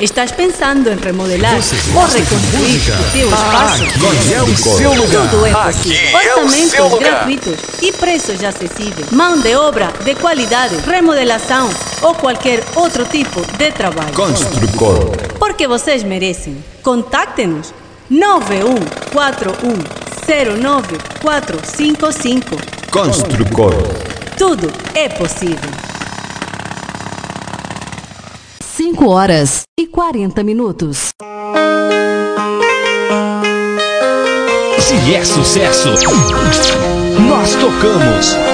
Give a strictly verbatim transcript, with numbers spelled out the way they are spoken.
Estás pensando em remodelar ou reconstruir o teu espaço? Aqui é o seu lugar. Tudo é possível. Aqui é o Orçamentos seu lugar. gratuitos e preços acessíveis. Mão de obra de qualidade, remodelação ou qualquer outro tipo de trabalho. Construcor. Porque vocês merecem. Contacte-nos nove um quatro um zero nove quatro cinco cinco. Construcor. Tudo é possível. cinco horas e quarenta minutos. Se é sucesso, nós tocamos.